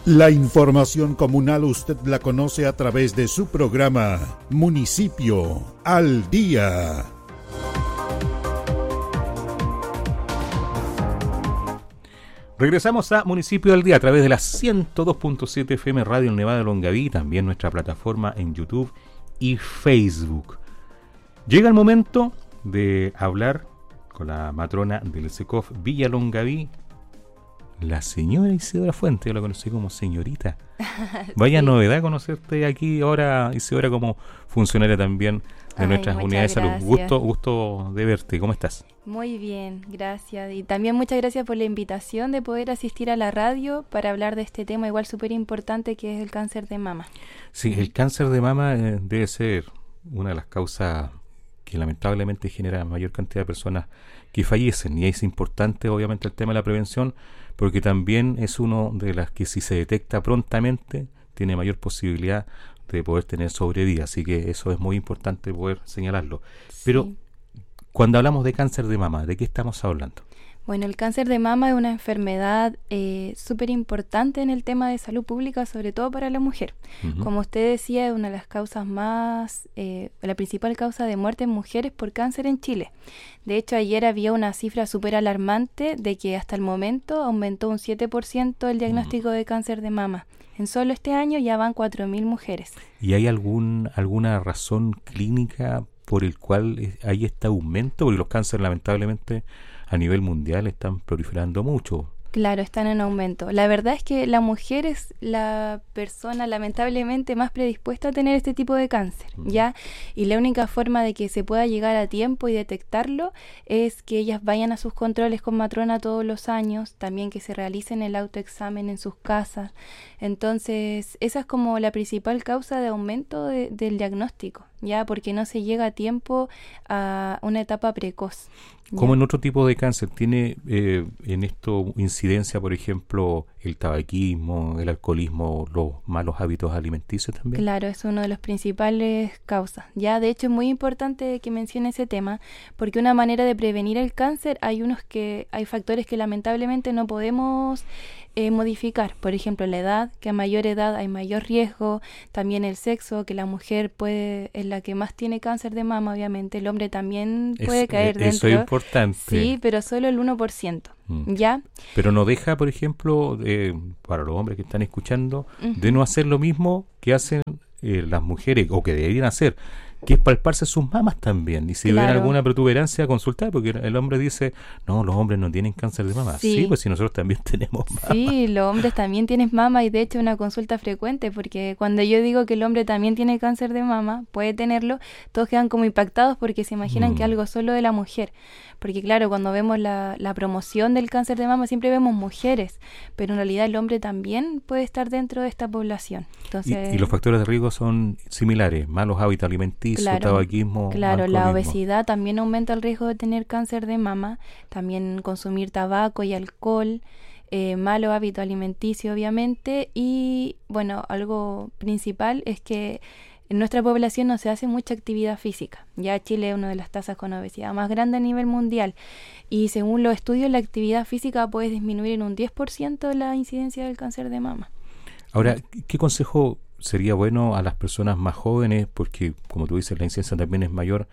La información comunal usted la conoce a través de su programa Municipio al Día. Regresamos a Municipio al Día a través de la 102.7 FM Radio Nevada de Longaví, también nuestra plataforma en YouTube y Facebook. Llega el momento de hablar con la matrona del SECOF Villa Longaví, la señora Isidora Fuente. Yo la conocí como señorita. Vaya sí. Novedad conocerte aquí ahora, Isidora, como funcionaria también de nuestras unidades de salud. Gusto de verte. ¿Cómo estás? Muy bien, gracias. Y también muchas gracias por la invitación de poder asistir a la radio para hablar de este tema igual súper importante que es el cáncer de mama. Sí, el cáncer de mama debe ser una de las causas que lamentablemente genera mayor cantidad de personas que fallecen, y es importante obviamente el tema de la prevención, porque también es uno de las que si se detecta prontamente tiene mayor posibilidad de poder tener sobrevida, así que eso es muy importante poder señalarlo. Sí. Pero cuando hablamos de cáncer de mama, ¿de qué estamos hablando? Bueno, el cáncer de mama es una enfermedad súper importante en el tema de salud pública, sobre todo para la mujer. Uh-huh. Como usted decía, es una de las causas la principal causa de muerte en mujeres por cáncer en Chile. De hecho, ayer había una cifra súper alarmante de que hasta el momento aumentó un 7% el diagnóstico de cáncer de mama. En solo este año ya van 4.000 mujeres. ¿Y hay alguna razón clínica por el cual hay este aumento? Porque los cánceres lamentablemente a nivel mundial están proliferando mucho. Claro, están en aumento. La verdad es que la mujer es la persona lamentablemente más predispuesta a tener este tipo de cáncer, ¿ya? Y la única forma de que se pueda llegar a tiempo y detectarlo es que ellas vayan a sus controles con matrona todos los años, también que se realicen el autoexamen en sus casas. Entonces, esa es como la principal causa de aumento del diagnóstico, ¿ya? Porque no se llega a tiempo a una etapa precoz. Como en otro tipo de cáncer, ¿tiene en esto incidencia, por ejemplo, el tabaquismo, el alcoholismo, los malos hábitos alimenticios también? Claro, es una de las principales causas. Ya, de hecho, es muy importante que mencione ese tema, porque una manera de prevenir el cáncer, hay factores que lamentablemente no podemos modificar. Por ejemplo, la edad, que a mayor edad hay mayor riesgo, también el sexo, que la mujer es la que más tiene cáncer de mama, obviamente, el hombre también puede caer dentro. Eso es importante. Sí, pero solo el 1%. ¿Ya? Pero no deja, por ejemplo, para los hombres que están escuchando, de no hacer lo mismo que hacen las mujeres, o que deberían hacer, que es palparse sus mamas también, y si ven alguna protuberancia, consultar, porque el hombre dice, no, los hombres no tienen cáncer de mama. Sí, pues si nosotros también tenemos mama. Sí, los hombres también tienen mama, y de hecho una consulta frecuente, porque cuando yo digo que el hombre también tiene cáncer de mama, puede tenerlo, todos quedan como impactados porque se imaginan que algo solo de la mujer. Porque claro, cuando vemos la promoción del cáncer de mama siempre vemos mujeres, pero en realidad el hombre también puede estar dentro de esta población. Entonces, y los factores de riesgo son similares, malos hábitos alimenticios, tabaquismo, claro, alcoholismo. La obesidad también aumenta el riesgo de tener cáncer de mama, también consumir tabaco y alcohol, malo hábito alimenticio obviamente, y bueno, algo principal es que en nuestra población no se hace mucha actividad física. Ya Chile es una de las tasas con obesidad más grande a nivel mundial. Y según los estudios, la actividad física puede disminuir en un 10% la incidencia del cáncer de mama. Ahora, ¿qué consejo sería bueno a las personas más jóvenes? Porque, como tú dices, la incidencia también es mayor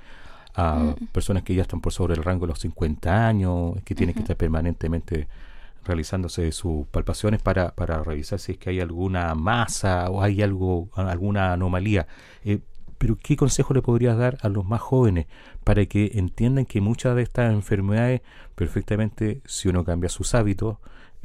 a personas que ya están por sobre el rango de los 50 años, que tienen que estar permanentemente realizándose sus palpaciones para revisar si es que hay alguna masa o hay alguna anomalía. Pero ¿qué consejo le podrías dar a los más jóvenes para que entiendan que muchas de estas enfermedades perfectamente, si uno cambia sus hábitos,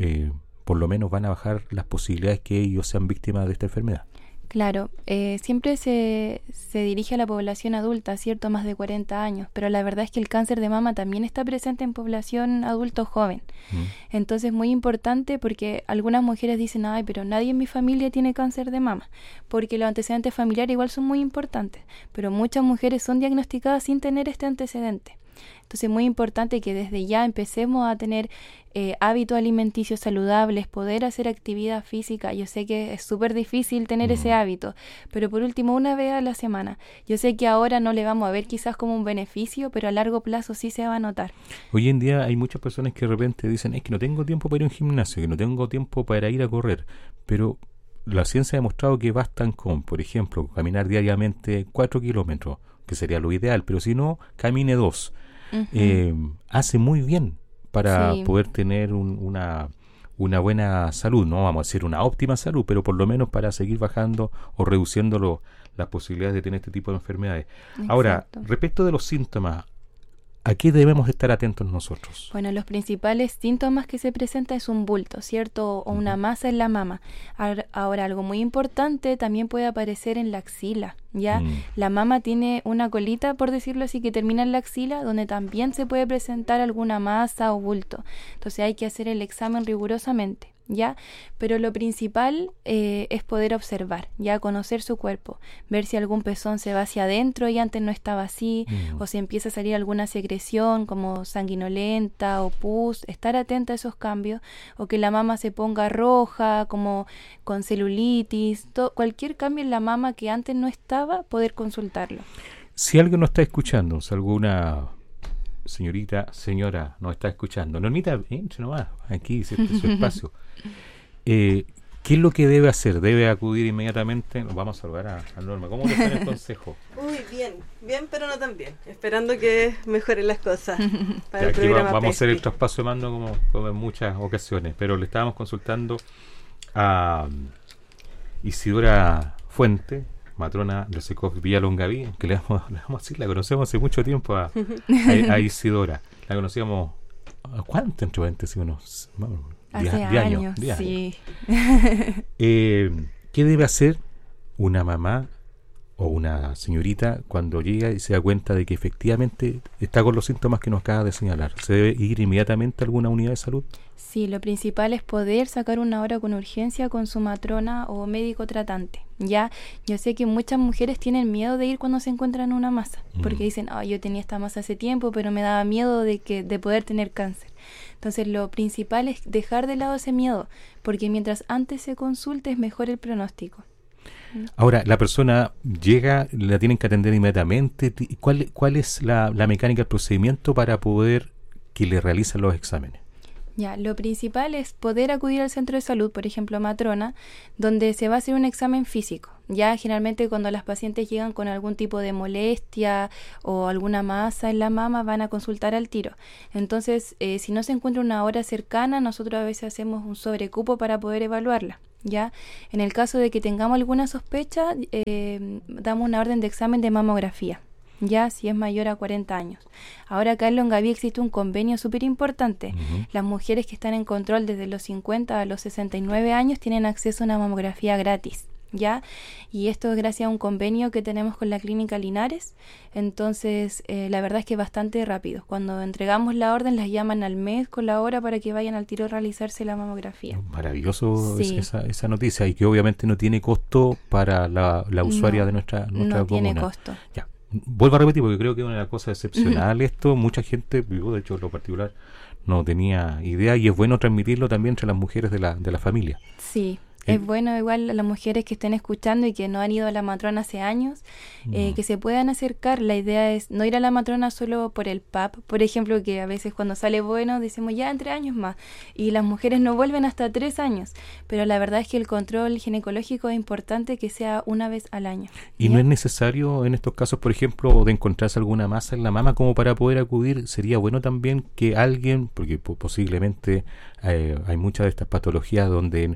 por lo menos van a bajar las posibilidades que ellos sean víctimas de esta enfermedad? Claro, siempre se dirige a la población adulta, ¿cierto? Más de 40 años, pero la verdad es que el cáncer de mama también está presente en población adulto joven. Entonces es muy importante porque algunas mujeres dicen, ay, pero nadie en mi familia tiene cáncer de mama, porque los antecedentes familiares igual son muy importantes, pero muchas mujeres son diagnosticadas sin tener este antecedente. Entonces es muy importante que desde ya empecemos a tener hábitos alimenticios saludables, poder hacer actividad física. Yo sé que es súper difícil tener ese hábito, pero por último una vez a la semana. Yo sé que ahora no le vamos a ver quizás como un beneficio, pero a largo plazo sí se va a notar. Hoy en día hay muchas personas que de repente dicen, es que no tengo tiempo para ir a un gimnasio, que no tengo tiempo para ir a correr, pero la ciencia ha demostrado que bastan con, por ejemplo, caminar diariamente 4 kilómetros, que sería lo ideal, pero si no, camine 2. Hace muy bien para poder tener una buena salud, no vamos a decir una óptima salud, pero por lo menos para seguir bajando o reduciendo las posibilidades de tener este tipo de enfermedades. Exacto. Ahora, respecto de los síntomas, ¿a qué debemos estar atentos nosotros? Bueno, los principales síntomas que se presentan es un bulto, ¿cierto? O una masa en la mama. Ahora, algo muy importante también puede aparecer en la axila, ¿ya? La mama tiene una colita, por decirlo así, que termina en la axila, donde también se puede presentar alguna masa o bulto. Entonces hay que hacer el examen rigurosamente, ¿ya? Pero lo principal es poder observar, ya conocer su cuerpo, ver si algún pezón se va hacia adentro y antes no estaba así, o si empieza a salir alguna secreción como sanguinolenta o pus, estar atenta a esos cambios, o que la mama se ponga roja, como con celulitis, cualquier cambio en la mama que antes no estaba, poder consultarlo. Si alguien nos está escuchando, si alguna señora nos está escuchando, Normita, entre nomás, aquí su espacio. ¿Qué es lo que debe hacer? ¿Debe acudir inmediatamente? Nos vamos a saludar a Norma. ¿Cómo le está el consejo? Uy, bien, pero no tan bien. Esperando que mejoren las cosas para el aquí programa vamos a hacer el traspaso de mando como en muchas ocasiones, pero le estábamos consultando a Isidora Fuente, matrona del SECOF Villalongaví, que le vamos a decir, la conocemos hace mucho tiempo a Isidora. La conocíamos, ¿cuánto entre paréntesis? Unos... Hace años, sí. ¿Qué debe hacer una mamá o una señorita cuando llega y se da cuenta de que efectivamente está con los síntomas que nos acaba de señalar? ¿Se debe ir inmediatamente a alguna unidad de salud? Sí, lo principal es poder sacar una hora con urgencia con su matrona o médico tratante. Ya, yo sé que muchas mujeres tienen miedo de ir cuando se encuentran una masa, porque dicen, yo tenía esta masa hace tiempo, pero me daba miedo de poder tener cáncer. Entonces lo principal es dejar de lado ese miedo, porque mientras antes se consulte es mejor el pronóstico. Ahora, la persona llega, la tienen que atender inmediatamente. ¿Cuál es la mecánica, el procedimiento para poder que le realicen los exámenes? Ya, lo principal es poder acudir al centro de salud, por ejemplo, matrona, donde se va a hacer un examen físico. Ya generalmente cuando las pacientes llegan con algún tipo de molestia o alguna masa en la mama, van a consultar al tiro. Entonces, si no se encuentra una hora cercana, nosotros a veces hacemos un sobrecupo para poder evaluarla. Ya, en el caso de que tengamos alguna sospecha, damos una orden de examen de mamografía. Ya, si es mayor a 40 años. Ahora acá en Longaví existe un convenio súper importante. Las mujeres que están en control desde los 50 a los 69 años tienen acceso a una mamografía gratis, ¿ya? Y esto es gracias a un convenio que tenemos con la Clínica Linares. Entonces, la verdad es que es bastante rápido. Cuando entregamos la orden, las llaman al mes con la hora para que vayan al tiro a realizarse la mamografía. Maravilloso, sí. esa noticia, y que obviamente no tiene costo para la usuaria de nuestra comuna. No tiene costo. Ya. Vuelvo a repetir porque creo que es una cosa excepcional esto. Mucha gente, yo de hecho en lo particular no tenía idea, y es bueno transmitirlo también entre las mujeres de la familia. Sí, es bueno igual a las mujeres que estén escuchando y que no han ido a la matrona hace años, que se puedan acercar. La idea es no ir a la matrona solo por el PAP, por ejemplo, que a veces cuando sale bueno decimos ya entre años más, y las mujeres no vuelven hasta 3 años, pero la verdad es que el control ginecológico es importante que sea una vez al año. ¿Y no es necesario en estos casos, por ejemplo, de encontrarse alguna masa en la mama como para poder acudir? Sería bueno también que alguien, porque posiblemente hay muchas de estas patologías donde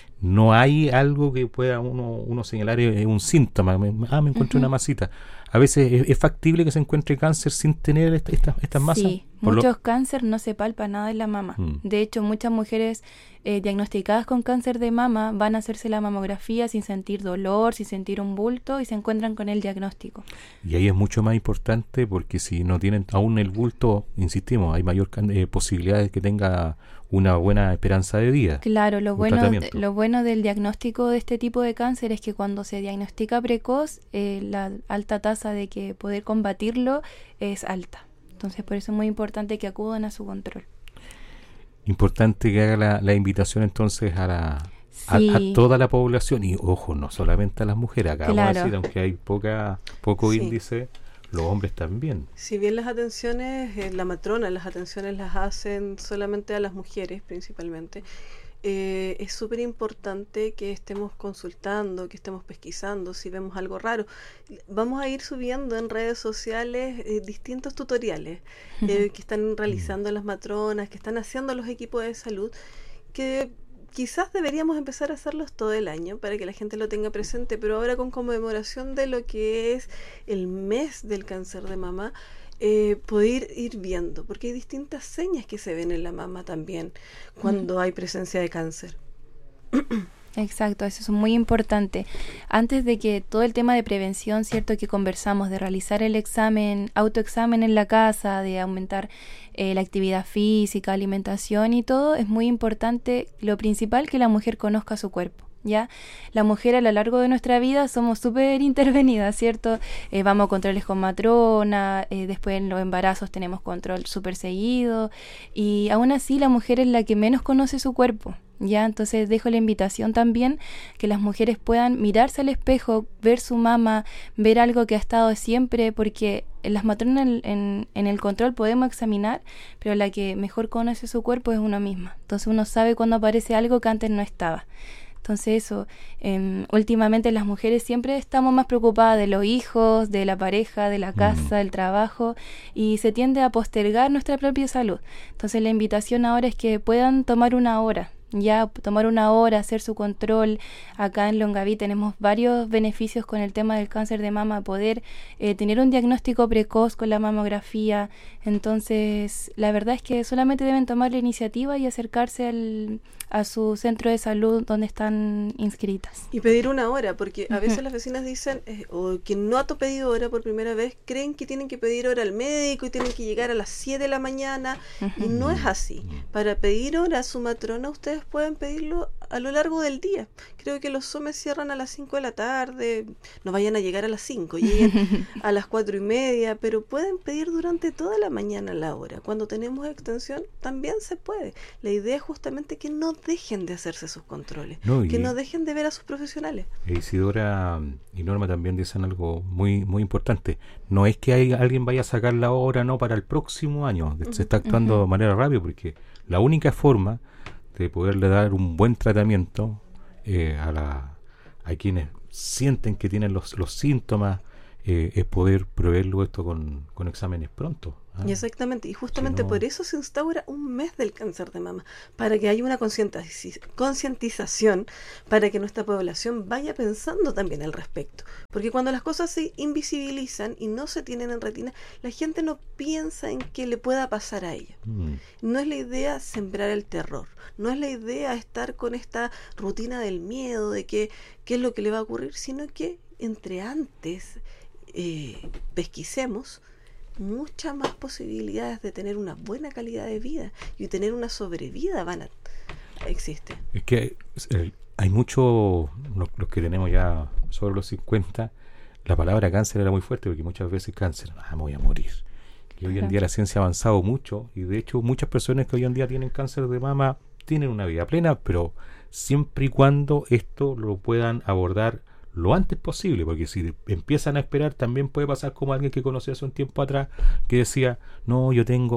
no hay algo que pueda uno señalar un síntoma. Me encontré una masita. A veces es factible que se encuentre cáncer sin tener estas masas. Sí, muchos cáncer no se palpa nada en la mama. De hecho, muchas mujeres diagnosticadas con cáncer de mama van a hacerse la mamografía sin sentir dolor, sin sentir un bulto, y se encuentran con el diagnóstico. Y ahí es mucho más importante, porque si no tienen aún el bulto, insistimos, hay mayor posibilidad de que tenga una buena esperanza de vida. Claro, lo bueno del diagnóstico de este tipo de cáncer es que cuando se diagnostica precoz, la alta tasa de que poder combatirlo es alta. Entonces, por eso es muy importante que acudan a su control. Importante que haga la invitación entonces a Sí. toda la población, y ojo, no solamente a las mujeres, acá vamos a decir, aunque hay poco Sí. índice, los hombres también. Si bien las atenciones, la matrona, las atenciones las hacen solamente a las mujeres principalmente, es súper importante que estemos consultando, que estemos pesquisando si vemos algo raro. Vamos a ir subiendo en redes sociales distintos tutoriales que están realizando las matronas, que están haciendo los equipos de salud, que quizás deberíamos empezar a hacerlos todo el año para que la gente lo tenga presente, pero ahora con conmemoración de lo que es el mes del cáncer de mama, poder ir viendo, porque hay distintas señas que se ven en la mama también cuando hay presencia de cáncer. Exacto, eso es muy importante. Antes de que todo el tema de prevención, cierto, que conversamos, de realizar el examen, autoexamen en la casa, de aumentar la actividad física, alimentación y todo, es muy importante, lo principal, que la mujer conozca su cuerpo. ¿Ya? La mujer a lo largo de nuestra vida somos súper intervenidas, ¿cierto? Vamos a controles con matrona, después en los embarazos tenemos control súper seguido, y aún así la mujer es la que menos conoce su cuerpo, ¿ya? Entonces dejo la invitación también que las mujeres puedan mirarse al espejo, ver su mama, ver algo que ha estado siempre, porque las matronas en el control podemos examinar, pero la que mejor conoce su cuerpo es uno misma. Entonces uno sabe cuando aparece algo que antes no estaba. Entonces eso, últimamente las mujeres siempre estamos más preocupadas de los hijos, de la pareja, de la casa, del trabajo, y se tiende a postergar nuestra propia salud. Entonces la invitación ahora es que puedan tomar una hora, hacer su control. Acá en Longaví tenemos varios beneficios con el tema del cáncer de mama, poder tener un diagnóstico precoz con la mamografía. Entonces la verdad es que solamente deben tomar la iniciativa y acercarse a su centro de salud donde están inscritas. Y pedir una hora, porque a veces las vecinas dicen, o quien no ha pedido hora por primera vez, creen que tienen que pedir hora al médico y tienen que llegar a las 7 de la mañana, y no es así. Para pedir hora a su matrona, ustedes pueden pedirlo a lo largo del día. Creo que los SOMES cierran a las 5 de la tarde, no vayan a llegar a las 5, lleguen a las 4:30, pero pueden pedir durante toda la mañana la hora. Cuando tenemos extensión, también se puede. La idea es justamente que no dejen de hacerse sus controles, que no dejen de ver a sus profesionales. Isidora y Norma también dicen algo muy muy importante. No es que alguien vaya a sacar la hora no para el próximo año. Se está actuando de manera rápida, porque la única forma de poderle dar un buen tratamiento a quienes sienten que tienen los síntomas es poder proveerlo esto con exámenes pronto. Exactamente, y justamente por eso se instaura un mes del cáncer de mama, para que haya una concientización, para que nuestra población vaya pensando también al respecto, porque cuando las cosas se invisibilizan y no se tienen en retina, la gente no piensa en qué le pueda pasar a ella. No es la idea sembrar el terror, no es la idea estar con esta rutina del miedo de qué es lo que le va a ocurrir, sino que entre antes pesquisemos, muchas más posibilidades de tener una buena calidad de vida y tener una sobrevida existe. Es que hay muchos, los que tenemos ya sobre los 50, la palabra cáncer era muy fuerte, porque muchas veces cáncer, me voy a morir. Y hoy en día la ciencia ha avanzado mucho, y de hecho muchas personas que hoy en día tienen cáncer de mama tienen una vida plena, pero siempre y cuando esto lo puedan abordar lo antes posible, porque si empiezan a esperar, también puede pasar como alguien que conocí hace un tiempo atrás, que decía, yo tengo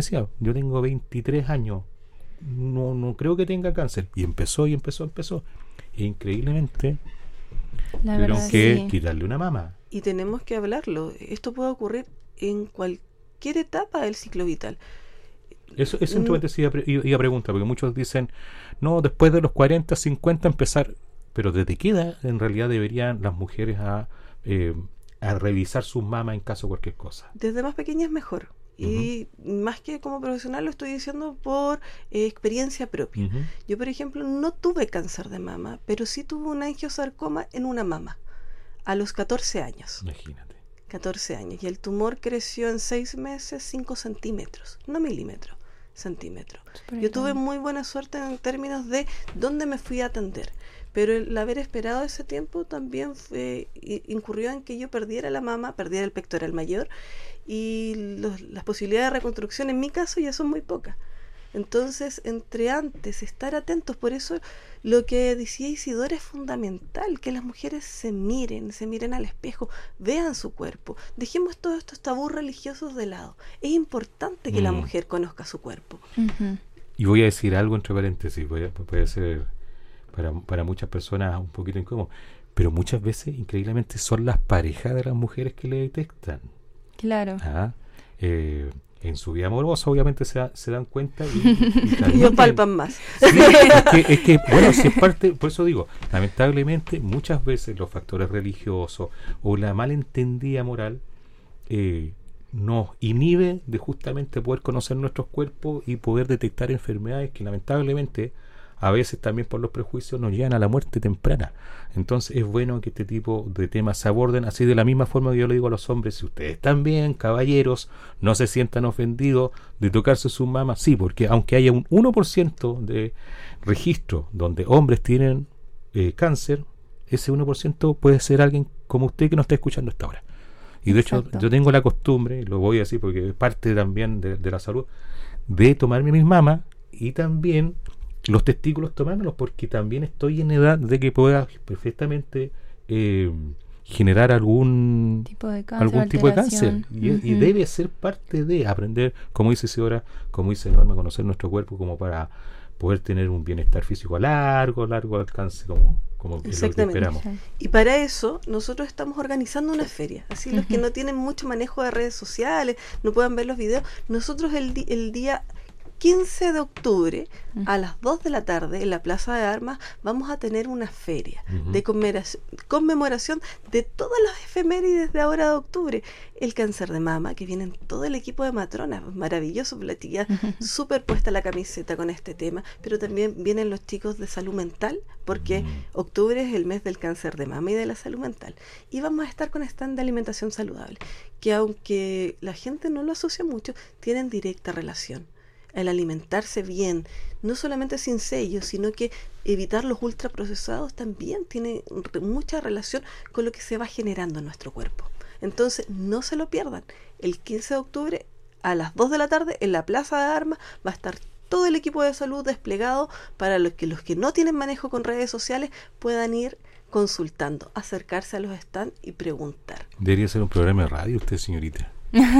23 años, no creo que tenga cáncer, y empezó, e increíblemente tuvieron que quitarle una mama. Y tenemos que hablarlo, esto puede ocurrir en cualquier etapa del ciclo vital. Eso simplemente iba a preguntar, porque muchos dicen, después de los 40, 50 empezar. Pero ¿desde qué edad en realidad deberían las mujeres a revisar sus mamas en caso de cualquier cosa? Desde más pequeñas mejor. Y más que como profesional lo estoy diciendo por experiencia propia. Yo, por ejemplo, no tuve cáncer de mama, pero sí tuve un angiosarcoma en una mama a los 14 años. Imagínate. 14 años. Y el tumor creció en 6 meses 5 centímetros, no milímetros. centímetros. Yo tuve muy buena suerte en términos de dónde me fui a atender, pero el haber esperado ese tiempo también incurrió en que yo perdiera la mama, perdiera el pectoral mayor, y las posibilidades de reconstrucción en mi caso ya son muy pocas. Entonces, entre antes, estar atentos. Por eso lo que decía Isidora es fundamental, que las mujeres se miren al espejo, vean su cuerpo, dejemos todos estos tabús religiosos de lado. Es importante que la mujer conozca su cuerpo. Y voy a decir algo entre paréntesis, puede ser para muchas personas un poquito incómodo, pero muchas veces, increíblemente, son las parejas de las mujeres que le detectan. Claro. En su vida amorosa obviamente se dan cuenta y ellos palpan más. Sí, es que bueno, si es parte, por eso digo, lamentablemente muchas veces los factores religiosos o la malentendida moral nos inhibe de justamente poder conocer nuestros cuerpos y poder detectar enfermedades que lamentablemente a veces también por los prejuicios nos llevan a la muerte temprana. Entonces es bueno que este tipo de temas se aborden así, de la misma forma que yo le digo a los hombres: si ustedes también, caballeros, no se sientan ofendidos de tocarse sus mamas, sí, porque aunque haya un 1% de registro donde hombres tienen cáncer, ese 1% puede ser alguien como usted que nos está escuchando hasta ahora. Y de hecho yo tengo la costumbre, lo voy a decir porque es parte también de la salud, de tomarme mis mamas y también los testículos tomármelos, porque también estoy en edad de que pueda perfectamente generar algún tipo de cáncer. Y debe ser parte de aprender, como dice Isidora, como dice Norma, conocer nuestro cuerpo como para poder tener un bienestar físico a largo alcance, como es lo que esperamos. Y para eso nosotros estamos organizando una feria. Así los que no tienen mucho manejo de redes sociales, no puedan ver los videos, nosotros el día 15 de octubre a las 2 de la tarde en la Plaza de Armas vamos a tener una feria de conmemoración de todas las efemérides de ahora de octubre. El cáncer de mama, que viene todo el equipo de matronas, maravilloso, la chiquilla súper puesta la camiseta con este tema, pero también vienen los chicos de salud mental, porque octubre es el mes del cáncer de mama y de la salud mental. Y vamos a estar con stand de alimentación saludable, que aunque la gente no lo asocia mucho, tienen directa relación. El alimentarse bien, no solamente sin sellos, sino que evitar los ultraprocesados también tiene mucha relación con lo que se va generando en nuestro cuerpo. Entonces, no se lo pierdan. El 15 de octubre a las 2 de la tarde en la Plaza de Armas va a estar todo el equipo de salud desplegado para los que no tienen manejo con redes sociales puedan ir consultando, acercarse a los stands y preguntar. Debería ser un programa de radio usted, señorita.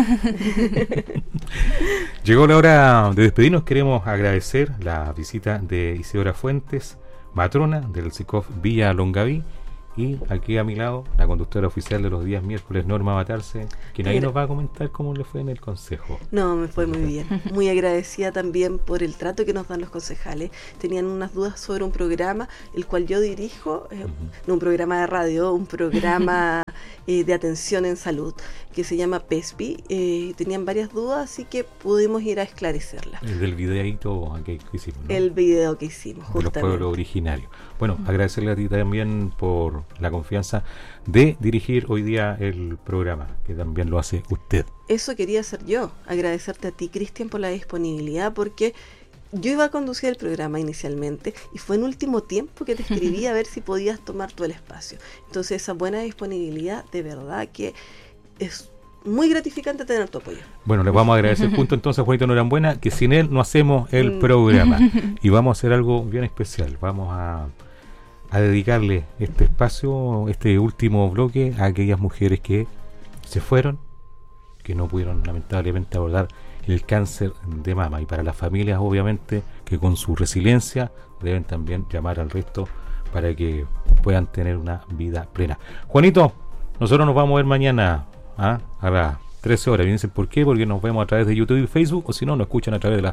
Llegó la hora de despedirnos. Queremos agradecer la visita de Isidora Fuentes, matrona del SICOF Villa Longaví, y aquí a mi lado la conductora oficial de los días miércoles, Norma Batarse, quien ahí nos va a comentar cómo le fue en el consejo. No, me fue muy bien, muy agradecida también por el trato que nos dan los concejales. Tenían unas dudas sobre un programa el cual yo dirijo, no un programa de radio, un programa de atención en salud que se llama PESPI. Tenían varias dudas, así que pudimos ir a esclarecerlas. El del videíto que hicimos, ¿no? El video que hicimos, justamente. De los pueblos originarios. Bueno, agradecerle a ti también por la confianza de dirigir hoy día el programa, que también lo hace usted. Eso quería hacer yo, agradecerte a ti, Cristian, por la disponibilidad, porque yo iba a conducir el programa inicialmente y fue en último tiempo que te escribí a ver si podías tomar tú el espacio. Entonces esa buena disponibilidad, de verdad que es muy gratificante tener tu apoyo. Bueno, les vamos a agradecer junto entonces a Juanito Norambuena, que sin él no hacemos el programa, y vamos a hacer algo bien especial. Vamos a dedicarle este espacio, este último bloque, a aquellas mujeres que se fueron, que no pudieron lamentablemente abordar el cáncer de mama, y para las familias obviamente que con su resiliencia deben también llamar al resto para que puedan tener una vida plena. Juanito, nosotros nos vamos a ver mañana a las 13 horas. Fíjense por qué, porque nos vemos a través de YouTube y Facebook, o si no, nos escuchan a través de las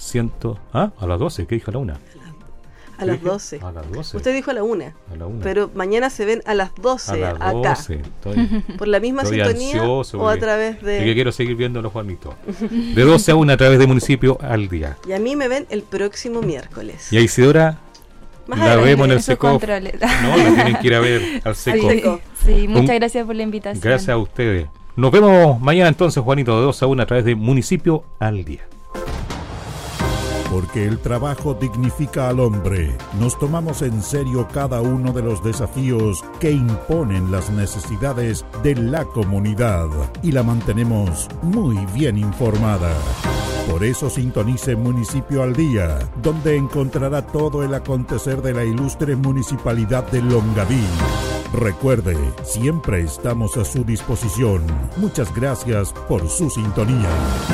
a las 12, ¿qué dijo a la 1? A las 12. A las 12. Usted dijo a la 1. A la 1. Pero mañana se ven a las 12 a las acá. 12. Por la misma sintonía ansioso, o a través de... que quiero seguir viendo a los Juanitos. De 12 a 1 a través de Municipio al Día. Y a mí me ven el próximo miércoles. Y a Isidora la vemos en el SECOF. No, la tienen que ir a ver al SECOF. Sí, muchas gracias por la invitación. Gracias a ustedes. Nos vemos mañana entonces, Juanito, de 12 a 1 a través de Municipio al Día. Porque el trabajo dignifica al hombre. Nos tomamos en serio cada uno de los desafíos que imponen las necesidades de la comunidad y la mantenemos muy bien informada. Por eso sintonice Municipio al Día, donde encontrará todo el acontecer de la ilustre municipalidad de Longaví. Recuerde, siempre estamos a su disposición. Muchas gracias por su sintonía.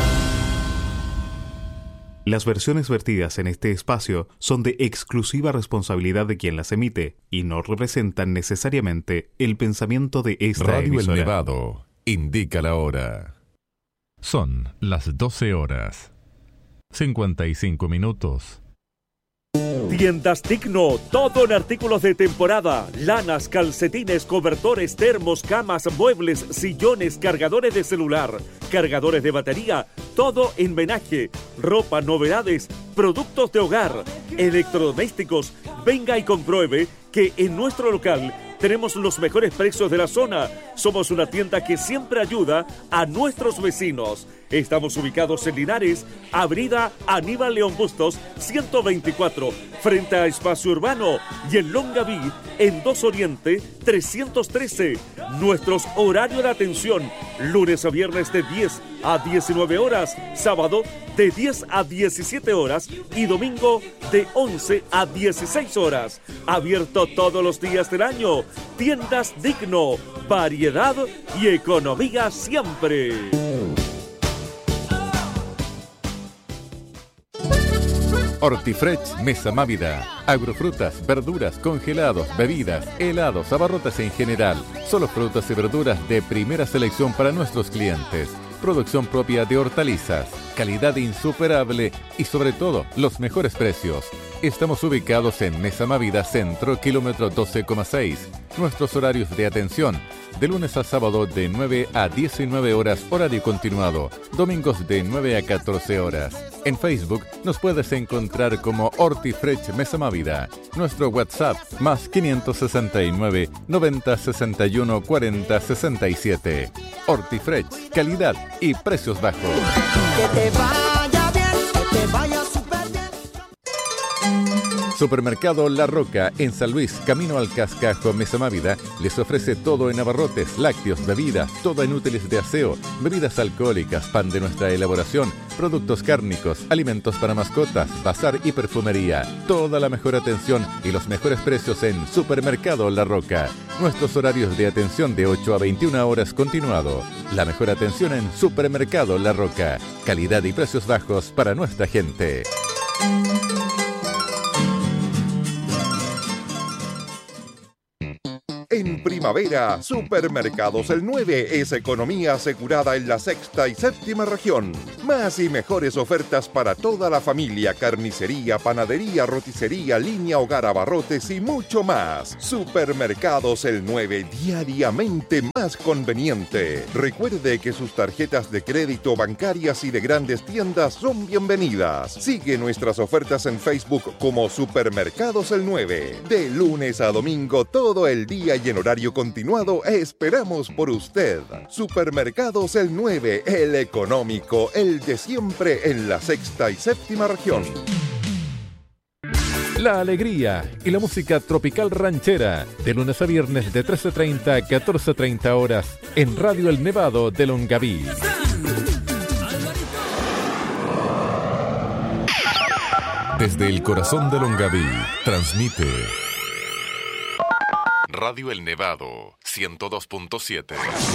Las versiones vertidas en este espacio son de exclusiva responsabilidad de quien las emite y no representan necesariamente el pensamiento de esta Radio emisora. El Nevado indica la hora. Son las 12 horas, 55 minutos. Tiendas Digno, todo en artículos de temporada, lanas, calcetines, cobertores, termos, camas, muebles, sillones, cargadores de celular, cargadores de batería, todo en menaje, ropa, novedades, productos de hogar, electrodomésticos. Venga y compruebe que en nuestro local tenemos los mejores precios de la zona. Somos una tienda que siempre ayuda a nuestros vecinos. Estamos ubicados en Linares, Avenida Aníbal León Bustos, 124, frente a Espacio Urbano, y en Longaví, en 2 Oriente, 313. Nuestros horarios de atención, lunes a viernes de 10 a 19 horas, sábado de 10 a 17 horas y domingo de 11 a 16 horas. Abierto todos los días del año. Tiendas Digno, variedad y economía siempre. Hortifresh Mesa Mávida. Agrofrutas, verduras, congelados, bebidas, helados, abarrotes en general. Solo frutas y verduras de primera selección para nuestros clientes. Producción propia de hortalizas, calidad insuperable y sobre todo los mejores precios. Estamos ubicados en Mesa Mávida Centro, kilómetro 12,6. Nuestros horarios de atención: de lunes a sábado de 9 a 19 horas, horario continuado. Domingos de 9 a 14 horas. En Facebook nos puedes encontrar como Hortifresh Mesa Mávida. Nuestro WhatsApp más 569 90 61 40 67. Hortifresh, calidad y precios bajos. Que te vaya bien, que te vaya súper bien. Supermercado La Roca, en San Luis, camino al Cascajo, Mesa Mávida, les ofrece todo en abarrotes, lácteos, bebidas, todo en útiles de aseo, bebidas alcohólicas, pan de nuestra elaboración, productos cárnicos, alimentos para mascotas, bazar y perfumería. Toda la mejor atención y los mejores precios en Supermercado La Roca. Nuestros horarios de atención de 8 a 21 horas continuado. La mejor atención en Supermercado La Roca. Calidad y precios bajos para nuestra gente. En primavera, Supermercados El 9 es economía asegurada en la sexta y séptima región. Más y mejores ofertas para toda la familia: carnicería, panadería, roticería, línea, hogar, abarrotes y mucho más. Supermercados El 9, diariamente más conveniente. Recuerde que sus tarjetas de crédito, bancarias y de grandes tiendas son bienvenidas. Sigue nuestras ofertas en Facebook como Supermercados El 9. De lunes a domingo, todo el día y en horario continuado, esperamos por usted. Supermercados El 9, el económico, el de siempre en la sexta y séptima región. La alegría y la música tropical ranchera, de lunes a viernes de 13:30 a 14:30 horas, en Radio El Nevado de Longaví. Desde el corazón de Longaví, transmite Radio El Nevado, 102.7.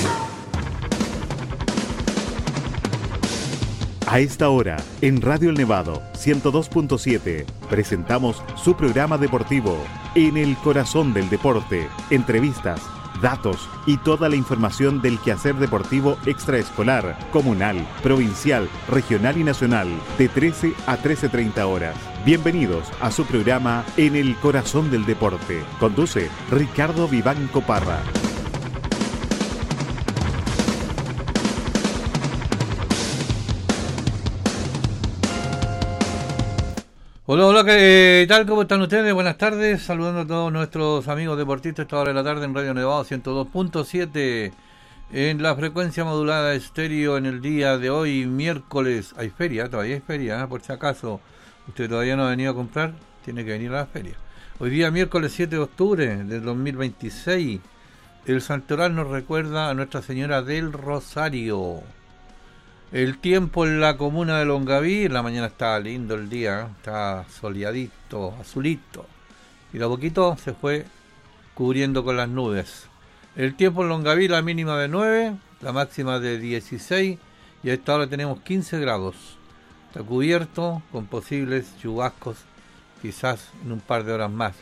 A esta hora, en Radio El Nevado, 102.7, presentamos su programa deportivo, En el Corazón del Deporte. Entrevistas, datos y toda la información del quehacer deportivo extraescolar, comunal, provincial, regional y nacional, de 13 a 13:30 horas. Bienvenidos a su programa En el Corazón del Deporte. Conduce Ricardo Vivanco Parra. Hola, hola, ¿qué tal? ¿Cómo están ustedes? Buenas tardes, saludando a todos nuestros amigos deportistas a esta hora de la tarde en Radio Nevado 102.7 en la frecuencia modulada estéreo en el día de hoy, miércoles. Hay feria, todavía hay feria, por si acaso. Usted todavía no ha venido a comprar, tiene que venir a la feria. Hoy día, miércoles 7 de octubre del 2026, el santoral nos recuerda a Nuestra Señora del Rosario. El tiempo en la comuna de Longaví, en la mañana estaba lindo el día, estaba soleadito, azulito, y de a poquito se fue cubriendo con las nubes. El tiempo en Longaví, la mínima de 9, la máxima de 16, y a esta hora tenemos 15 grados. Está cubierto con posibles chubascos, quizás en un par de horas más.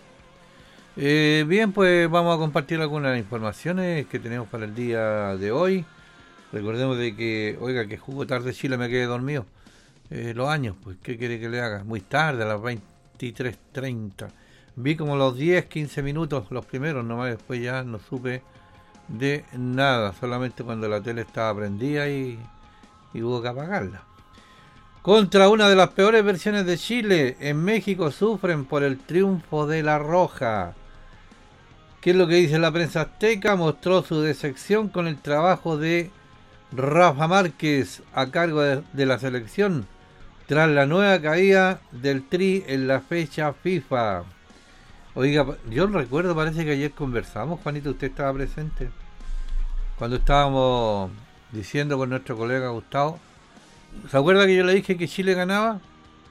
Bien, pues vamos a compartir algunas informaciones que tenemos para el día de hoy. Recordemos de que, oiga, que jugó tarde Chile, me quedé dormido. Los años, pues, ¿qué quiere que le haga? Muy tarde, a las 23:30. Vi como los 10, 15 minutos, los primeros nomás, después ya no supe de nada. Solamente cuando la tele estaba prendida y hubo que apagarla. Contra una de las peores versiones de Chile, en México sufren por el triunfo de La Roja. ¿Qué es lo que dice la prensa azteca? Mostró su decepción con el trabajo de Rafa Márquez a cargo de la selección tras la nueva caída del Tri en la fecha FIFA. Oiga, yo recuerdo, parece que ayer conversamos, Juanito, usted estaba presente, cuando estábamos diciendo con nuestro colega Gustavo. ¿Se acuerda que yo le dije que Chile ganaba?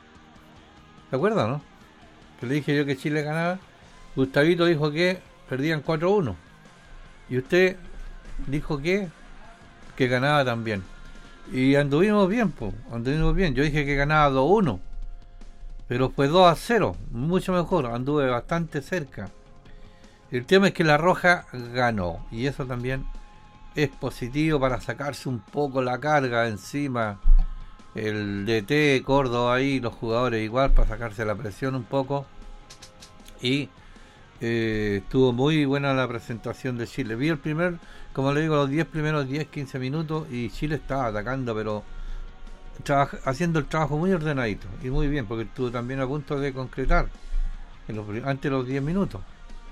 ¿Se acuerda, no? Que le dije yo que Chile ganaba. Gustavito dijo que perdían 4-1. Y usted dijo que ganaba también. Y anduvimos bien, pues. Anduvimos bien. Yo dije que ganaba 2-1. Pero fue 2-0. Mucho mejor. Anduve bastante cerca. El tema es que La Roja ganó. Y eso también es positivo para sacarse un poco la carga encima. El DT Córdoba ahí, los jugadores igual, para sacarse la presión un poco. Y estuvo muy buena la presentación de Chile. Vi el primer, como le digo, los 10 primeros 10-15 minutos y Chile estaba atacando, pero haciendo el trabajo muy ordenadito y muy bien, porque estuvo también a punto de concretar antes de los 10 minutos.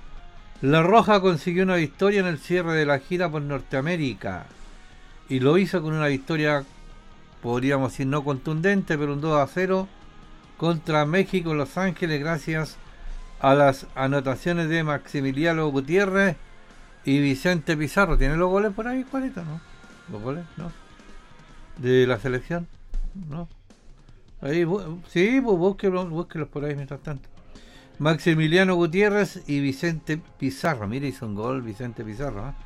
La Roja consiguió una victoria en el cierre de la gira por Norteamérica y lo hizo con una victoria, podríamos decir, no contundente, pero un 2-0 contra México en Los Ángeles, gracias a las anotaciones de Maximiliano Gutiérrez y Vicente Pizarro. ¿Tiene los goles por ahí, Juanito? ¿No? ¿Los goles? ¿No? ¿De la selección? ¿No? Ahí, sí, pues búsquelos por ahí mientras tanto. Maximiliano Gutiérrez y Vicente Pizarro. Mire, hizo un gol Vicente Pizarro, ¿eh?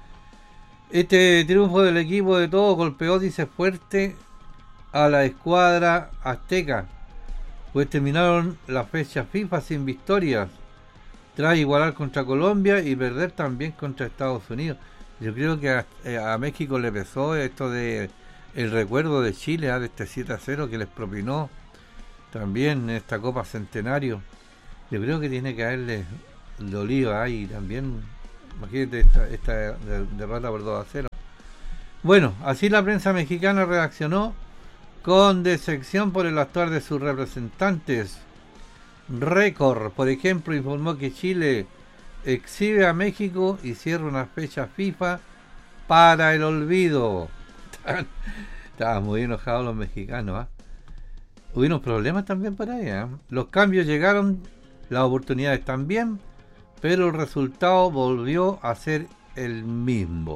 Este triunfo del equipo de todo golpeó, dice, fuerte a la escuadra azteca, pues terminaron la fecha FIFA sin victorias, tras igualar contra Colombia y perder también contra Estados Unidos. Yo creo que a México le pesó esto de el recuerdo de Chile, de este 7-0 que les propinó también en esta Copa Centenario. Yo creo que tiene que haberle dolido ahí también. Imagínate esta derrota por 2-0. Bueno, así la prensa mexicana reaccionó con decepción por el actuar de sus representantes. Récord, por ejemplo, informó que Chile exhibe a México y cierra una fecha FIFA para el olvido. Estaban muy enojados los mexicanos, ¿eh? Hubieron problemas también por ahí, ¿eh? Los cambios llegaron, las oportunidades también, pero el resultado volvió a ser el mismo.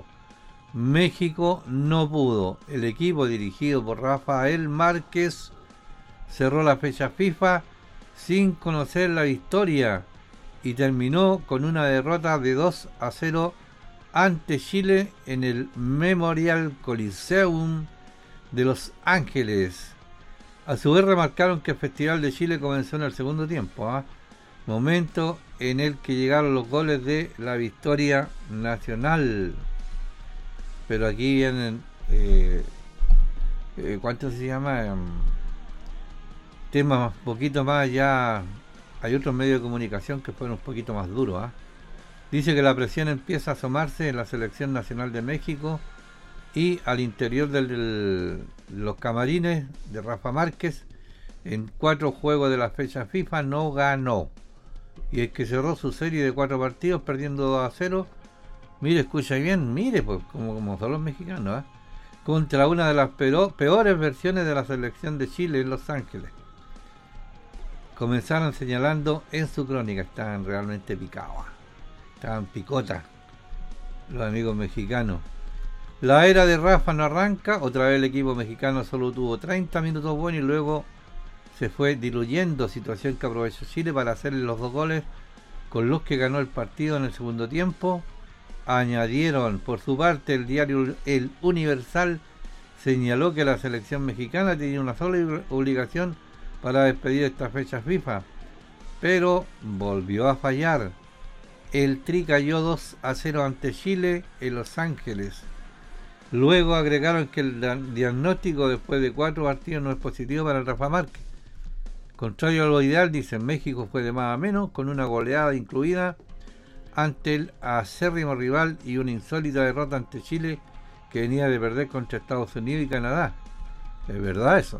México no pudo. El equipo dirigido por Rafael Márquez cerró la fecha FIFA sin conocer la victoria y terminó con una derrota de 2-0 ante Chile en el Memorial Coliseum de Los Ángeles. A su vez remarcaron que el Festival de Chile comenzó en el segundo tiempo, momento en el que llegaron los goles de la victoria nacional. Pero aquí vienen ¿cuánto se llama? Temas un poquito más ya. Hay otros medios de comunicación que fueron un poquito más duros, ¿eh? Dice que la presión empieza a asomarse en la selección nacional de México y al interior de los camarines de Rafa Márquez. En 4 juegos de la fecha FIFA no ganó, y el que cerró su serie de 4 partidos perdiendo 2-0. Mire, escucha bien, mire, pues como son los mexicanos, contra una de las peores versiones de la selección de Chile en Los Ángeles. comenzaron señalando en su crónica, estaban realmente picados, estaban picotas los amigos mexicanos. La era de Rafa no arranca, otra vez el equipo mexicano solo tuvo 30 minutos buenos y luego se fue diluyendo, situación que aprovechó Chile para hacerle los 2 goles con los que ganó el partido en el segundo tiempo. Añadieron, por su parte, el diario El Universal señaló que la selección mexicana tenía una sola obligación para despedir estas fechas FIFA, pero volvió a fallar. El Tri cayó 2-0 ante Chile en Los Ángeles. Luego agregaron que el diagnóstico después de 4 partidos no es positivo para Rafa Márquez. Contrario a lo ideal, dicen, México fue de más a menos, con una goleada incluida ante el acérrimo rival y una insólita derrota ante Chile, que venía de perder contra Estados Unidos y Canadá. ¿Es verdad eso?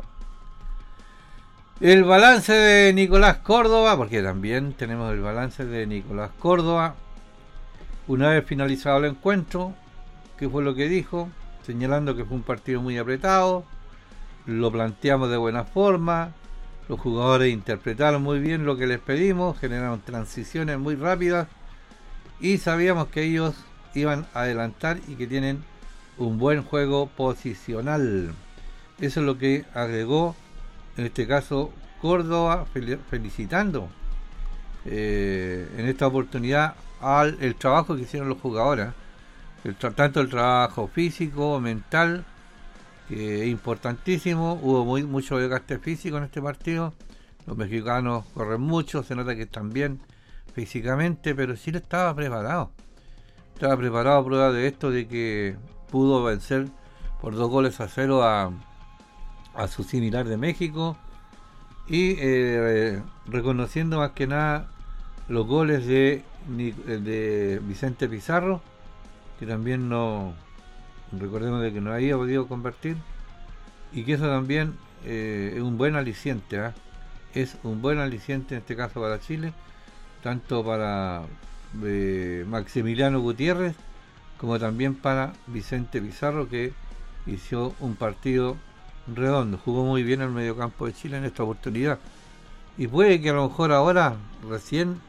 El balance de Nicolás Córdoba, porque también tenemos el balance de Nicolás Córdoba, una vez finalizado el encuentro, ¿qué fue lo que dijo? Señalando que fue un partido muy apretado, lo planteamos de buena forma, los jugadores interpretaron muy bien lo que les pedimos, generaron transiciones muy rápidas y sabíamos que ellos iban a adelantar y que tienen un buen juego posicional. Eso es lo que agregó, en este caso, Córdoba, felicitando en esta oportunidad el trabajo que hicieron los jugadores, tanto el trabajo físico, mental, que es importantísimo. Hubo mucho desgaste físico en este partido, los mexicanos corren mucho, se nota que están bien físicamente, pero Chile estaba preparado a prueba de esto, de que pudo vencer por 2-0 a su similar de México, y reconociendo más que nada los goles de Vicente Pizarro, que también recordemos de que no había podido convertir, y que eso también es un buen aliciente, es un buen aliciente en este caso para Chile, tanto para Maximiliano Gutiérrez como también para Vicente Pizarro, que hizo un partido redondo, jugó muy bien el mediocampo de Chile en esta oportunidad, y puede que a lo mejor ahora recién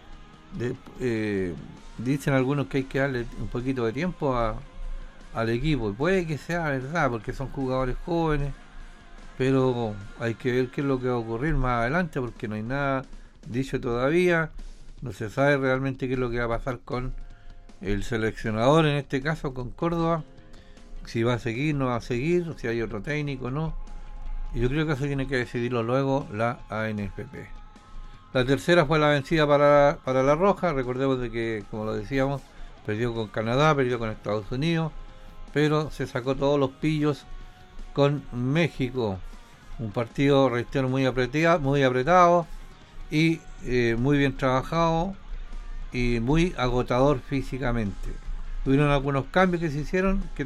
dicen algunos que hay que darle un poquito de tiempo al equipo, y puede que sea verdad porque son jugadores jóvenes, pero hay que ver qué es lo que va a ocurrir más adelante, porque no hay nada dicho todavía, no se sabe realmente qué es lo que va a pasar con el seleccionador, en este caso con Córdoba, si va a seguir, no va a seguir, o si hay otro técnico, no. Y yo creo que eso tiene que decidirlo luego la ANFP. La tercera fue la vencida para la Roja. Recordemos de que, como lo decíamos, perdió con Canadá, perdió con Estados Unidos, pero se sacó todos los pillos con México. Un partido, reitero, muy apretado y muy bien trabajado y muy agotador físicamente. Hubieron algunos cambios que se hicieron que